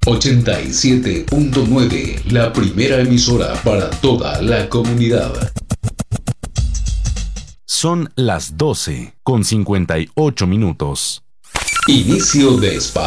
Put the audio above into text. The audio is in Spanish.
87.9, la primera emisora para toda la comunidad. Son las 12:58. Inicio de espacio.